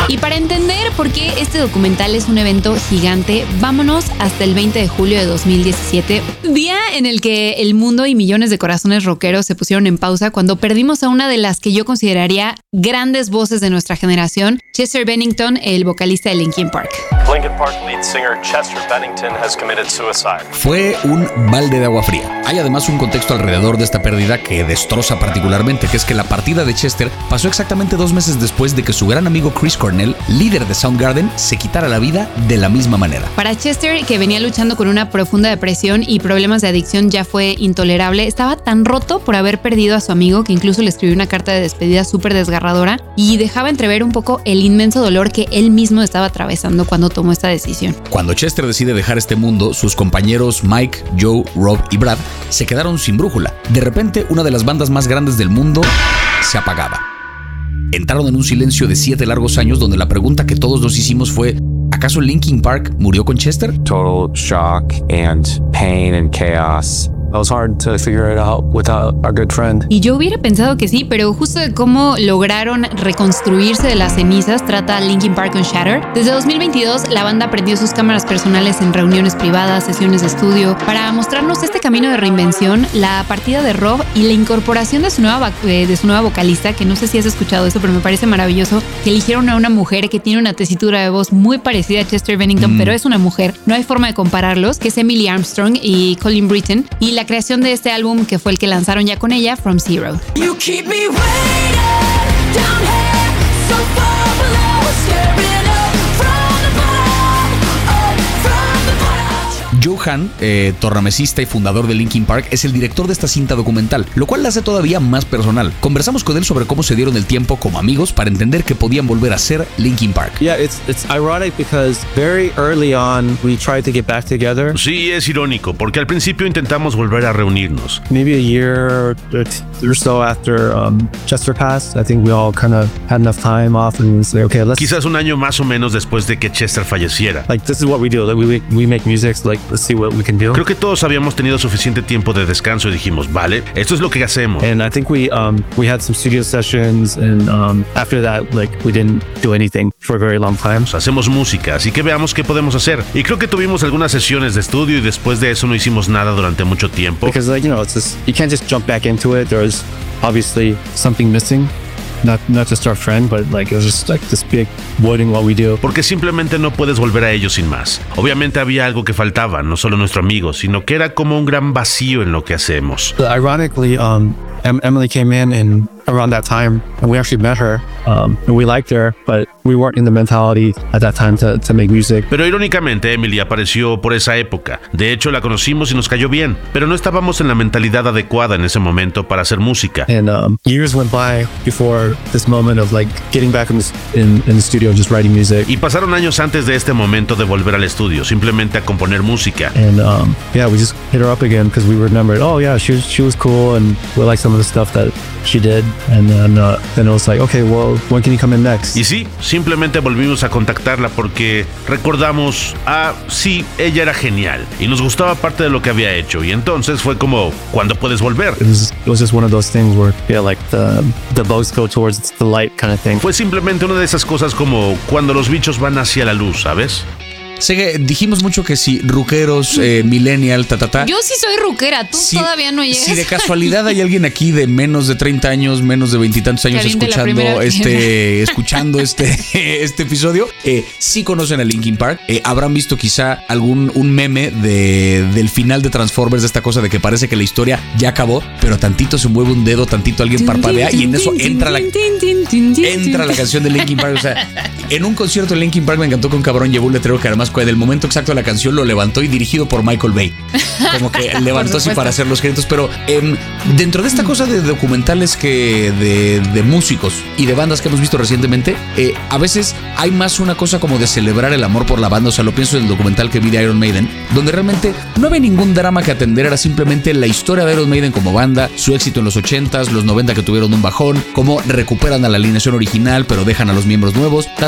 Y para entender por qué este documental es un evento gigante, vámonos hasta el 20 de julio de 2017, día en el que el mundo y millones de corazones rockeros se pusieron en pausa cuando perdimos a una de las que yo consideraría grandes voces de nuestra generación, Chester Bennington, el vocalista de Linkin Park. Linkin Park lead singer Chester Bennington has committed suicide. Fue un balde de agua fría. Hay además un contexto alrededor de esta pérdida que destroza particularmente, que es que la partida de Chester pasó exactamente 2 meses después de que su gran amigo Chris Cornell, líder de Soundgarden, se quitara la vida de la misma manera. Para Chester, que venía luchando con una profunda depresión y problemas de adicción ya fue intolerable, estaba tan roto por haber perdido a su amigo que incluso le escribió una carta de despedida súper desgarradora y dejaba entrever un poco el inmenso dolor que él mismo estaba atravesando cuando tomó esta decisión. Cuando Chester decide dejar este mundo, sus compañeros Mike, Joe, Rob y Brad se quedaron sin brújula. De repente, una de las bandas más grandes del mundo se apagaba. Entraron en un silencio de 7 largos años donde la pregunta que todos nos hicimos fue: ¿acaso Linkin Park murió con Chester? Total shock and pain and chaos. It was hard to figure it out without our good friend. Y yo hubiera pensado que sí, pero justo de cómo lograron reconstruirse de las cenizas trata Linkin Park con Shatter. Desde 2022, la banda prendió sus cámaras personales en reuniones privadas, sesiones de estudio, para mostrarnos este camino de reinvención, la partida de Rob y la incorporación de su nueva vocalista, que no sé si has escuchado eso, pero me parece maravilloso, que eligieron a una mujer que tiene una tesitura de voz muy parecida a Chester Bennington, pero es una mujer, no hay forma de compararlos, que es Emily Armstrong y Colin Britton, y la creación de este álbum que fue el que lanzaron ya con ella, From Zero. You keep me waiting down here, so far below, staring up from the bottom, from the bottom. Joe Hahn, tornamesista y fundador de Linkin Park, es el director de esta cinta documental, lo cual la hace todavía más personal. Conversamos con él sobre cómo se dieron el tiempo como amigos para entender que podían volver a ser Linkin Park. Yeah, it's ironic because very early on we tried to get back together. Sí, es irónico, porque al principio intentamos volver a reunirnos. Maybe a year or so after Chester passed, I think we all kind of had enough time off and was like, okay, let's... Quizás un año más o menos después de que Chester falleciera. Like, this is what we do. Like, we make music, so like, let's see what we can do. Creo que todos habíamos tenido suficiente tiempo de descanso y dijimos, vale, esto es lo que hacemos. And I think we had some studio sessions, and after that, like, we didn't do anything for a very long time. Hacemos música, así que veamos qué podemos hacer. Y creo que tuvimos algunas sesiones de estudio y después de eso no hicimos nada durante mucho tiempo. Because, like, you know, it's just, you can't just jump back into it. There's obviously something missing. Not just our friend, but like it was just like this big void in what we do. Porque simplemente no puedes volver a ellos sin más. Obviamente había algo que faltaba, no solo nuestro amigo, sino que era como un gran vacío en lo que hacemos. Ironically, Emily came in and around that time, and we actually met her, and we liked her, but we weren't in the mentality at that time to make music. Pero irónicamente, Emily apareció por esa época. De hecho, la conocimos y nos cayó bien, pero no estábamos en la mentalidad adecuada en ese momento para hacer música. And years went by before this moment of like getting back in the studio, just writing music. Y pasaron años antes de este momento de volver al estudio, simplemente a componer música. And yeah, we just hit her up again because we remembered, oh yeah, she was cool, and we liked some of the stuff that she did. And then it was like, okay, well, when can you come in next? Y sí, simplemente volvimos a contactarla porque recordamos, sí, ella era genial y nos gustaba parte de lo que había hecho. Y entonces fue como, ¿cuándo puedes volver? It was just one of those things where, yeah, like the bugs go towards the light kind of thing. Fue simplemente una de esas cosas como cuando los bichos van hacia la luz, ¿sabes? Dijimos mucho que si ruqueros, millennial, Yo sí soy ruquera, tú todavía no llegas. Si de casualidad hay alguien aquí de menos de 30 años, menos de 20 y tantos años escuchando este episodio, sí conocen a Linkin Park, habrán visto quizá un meme del final de Transformers, de esta cosa de que parece que la historia ya acabó, pero tantito se mueve un dedo, tantito alguien parpadea y en eso entra la canción de Linkin Park. O sea, en un concierto de Linkin Park me encantó que un cabrón llevó un letrero que además del momento exacto de la canción lo levantó y dirigido por Michael Bay. Como que levantó así para hacer los créditos. Pero dentro de esta cosa de documentales de músicos y de bandas que hemos visto recientemente, a veces hay más una cosa como de celebrar el amor por la banda. O sea, lo pienso en el documental que vi de Iron Maiden, donde realmente no había ningún drama que atender, era simplemente la historia de Iron Maiden como banda, su éxito en los 80s, los 90 que tuvieron un bajón, cómo recuperan a la alineación original pero dejan a los miembros nuevos,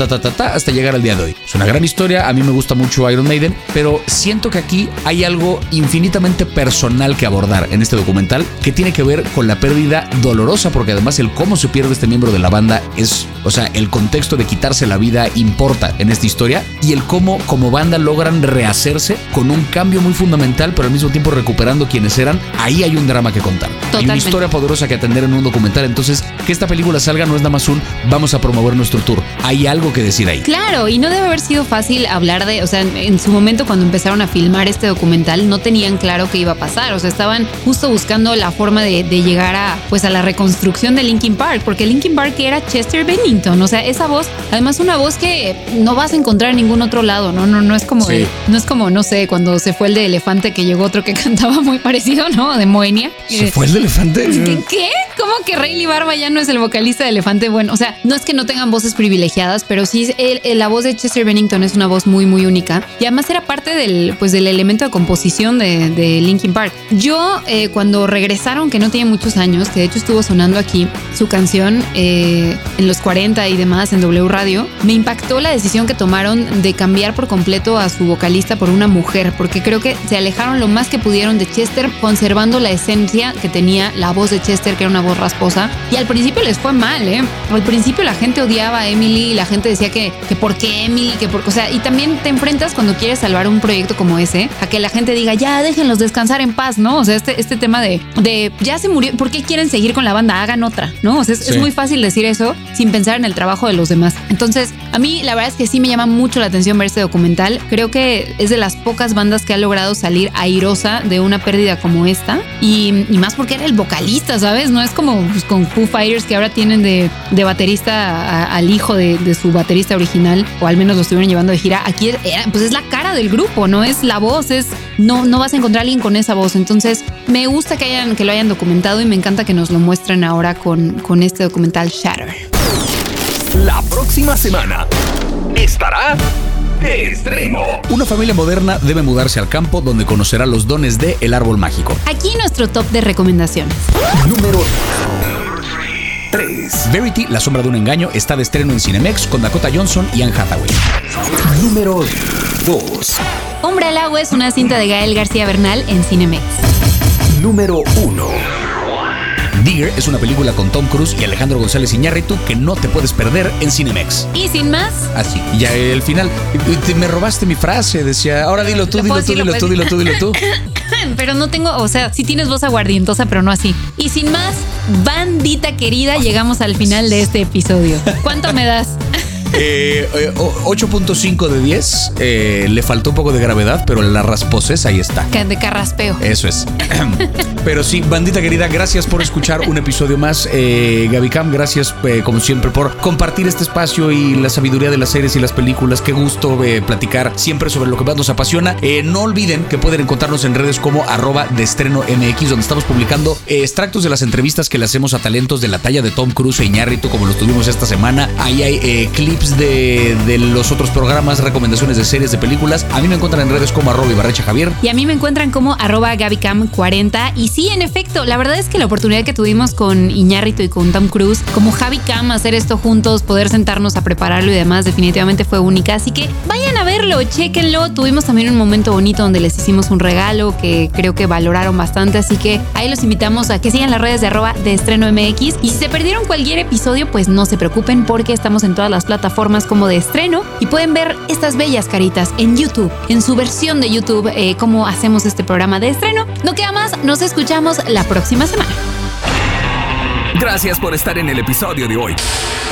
hasta llegar al día de hoy. Es una gran historia, a mí me gusta mucho Iron Maiden, pero siento que aquí hay algo infinitamente personal que abordar en este documental que tiene que ver con la pérdida dolorosa, porque además el cómo se pierde este miembro de la banda es, o sea, el contexto de quitarse la vida importa en esta historia, y el cómo como banda logran rehacerse con un cambio muy fundamental, pero al mismo tiempo recuperando quienes eran. Ahí hay un drama que contar. Totalmente. Hay una historia poderosa que atender en un documental. Entonces, que esta película salga no es nada más un vamos a promover nuestro tour. Hay algo que decir ahí. Claro, y no debe haber sido fácil hablar de, o sea, en su momento cuando empezaron a filmar este documental no tenían claro qué iba a pasar, o sea, estaban justo buscando la forma de llegar a, pues, a la reconstrucción de Linkin Park, porque Linkin Park era Chester Bennington, o sea, esa voz, además una voz que no vas a encontrar en ningún otro lado, no es como, Sí. no es como, no sé, cuando se fue el de Elefante que llegó otro que cantaba muy parecido, ¿no? De Moenia. ¿Se fue el de Elefante? ¿Qué? ¿Cómo que Rayleigh Barba ya no es el vocalista de Elefante? Bueno, o sea, no es que no tengan voces privilegiadas, pero sí la voz de Chester Bennington es una voz muy, muy única. Y además era parte del elemento de composición de Linkin Park. Yo, cuando regresaron, que no tiene muchos años, que de hecho estuvo sonando aquí su canción en los 40 y demás en W Radio, me impactó la decisión que tomaron de cambiar por completo a su vocalista por una mujer, porque creo que se alejaron lo más que pudieron de Chester, conservando la esencia que tenía la voz de Chester, que era una voz rasposa. Y al principio les fue mal, ¿eh? Al principio la gente odiaba a Emily y la gente decía que por qué Emily, o sea, y también te enfrentas cuando quieres salvar un proyecto como ese, a que la gente diga, ya déjenlos descansar en paz, ¿no? O sea, este tema de ya se murió, ¿por qué quieren seguir con la banda? Hagan otra, ¿no? O sea, es muy fácil decir eso sin pensar en el trabajo de los demás. Entonces, a mí la verdad es que sí me llama mucho la atención ver este documental. Creo que es de las pocas bandas que ha logrado salir airosa de una pérdida como esta, y más porque era el vocalista, ¿sabes? No es como pues, con Foo Fighters, que ahora tienen de baterista al hijo de su baterista original, o al menos lo estuvieron llevando de gira. Aquí pues es la cara del grupo, no es la voz, no vas a encontrar a alguien con esa voz. Entonces me gusta que lo hayan documentado, y me encanta que nos lo muestren ahora con este documental Shatter. La próxima semana estará de estreno. Una familia moderna debe mudarse al campo, donde conocerá los dones de El Árbol Mágico. Aquí nuestro top de recomendaciones. Número 3. Verity, La sombra de un engaño, está de estreno en Cinemex con Dakota Johnson y Anne Hathaway. Número 2. Hombre al agua es una cinta de Gael García Bernal en Cinemex. Número 1. Digger es una película con Tom Cruise y Alejandro González Iñárritu que no te puedes perder en Cinemex. Y sin más, Así, ya el final. Me robaste mi frase, decía, ahora dilo tú, dilo tú. pero no tengo, o sea, sí tienes voz aguardientosa, pero no así. Y sin más, bandita querida, llegamos al final de este episodio. ¿Cuánto me das? 8.5 de 10. Le faltó un poco de gravedad, pero la rasposez ahí está. De carraspeo. Eso es. Pero sí, bandita querida, gracias por escuchar un episodio más. Gaby Cam, gracias como siempre por compartir este espacio y la sabiduría de las series y las películas. Qué gusto platicar siempre sobre lo que más nos apasiona. No olviden que pueden encontrarnos en redes como @deestrenomx, donde estamos publicando extractos de las entrevistas que le hacemos a talentos de la talla de Tom Cruise e Iñárritu, como los tuvimos esta semana. Ahí hay clips de los otros programas, recomendaciones de series, de películas. A mí me encuentran en redes como @Ibarrecha-Javier. Y a mí me encuentran como @GabyCam40. Y sí, en efecto, la verdad es que la oportunidad que tuvimos con Iñárritu y con Tom Cruise, como Javi Cam, hacer esto juntos, poder sentarnos a prepararlo y demás, definitivamente fue única. Así que vayan a verlo, chéquenlo. Tuvimos también un momento bonito donde les hicimos un regalo que creo que valoraron bastante. Así que ahí los invitamos a que sigan las redes de @deestrenomx. Y si se perdieron cualquier episodio, pues no se preocupen, porque estamos en todas las plataformas como De Estreno, y pueden ver estas bellas caritas en YouTube, en su versión de YouTube, cómo hacemos este programa de estreno. No queda más, nos escuchamos la próxima semana. Gracias por estar en el episodio de hoy.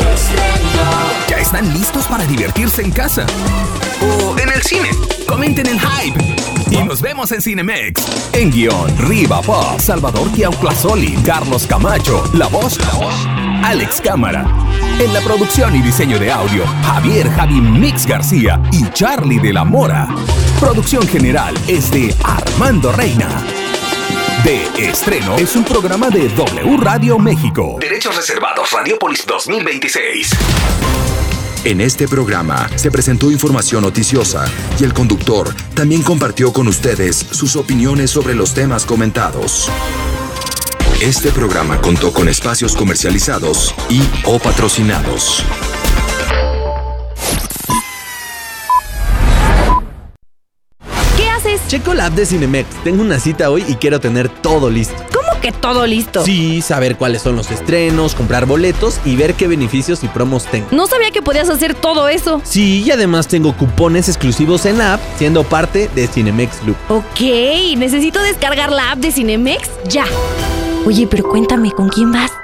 ¿Ya están listos para divertirse en casa? ¿O en el cine? Comenten el hype. Y nos vemos en Cinemex. En guión, Riva Pop, Salvador Tiauclasoli, Carlos Camacho, La Voz, Alex Cámara. En la producción y diseño de audio, Javi Mix García y Charlie de la Mora. Producción general es de Armando Reina. De Estreno es un programa de W Radio México. Derechos reservados, Radiopolis 2026. En este programa se presentó información noticiosa y el conductor también compartió con ustedes sus opiniones sobre los temas comentados. Este programa contó con espacios comercializados y o patrocinados. Checo la app de Cinemex. Tengo una cita hoy y quiero tener todo listo. ¿Cómo que todo listo? Sí, saber cuáles son los estrenos, comprar boletos y ver qué beneficios y promos tengo. No sabía que podías hacer todo eso. Sí, y además tengo cupones exclusivos en la app, siendo parte de Cinemex Loop. Ok, necesito descargar la app de Cinemex ya. Oye, pero cuéntame, ¿con quién vas?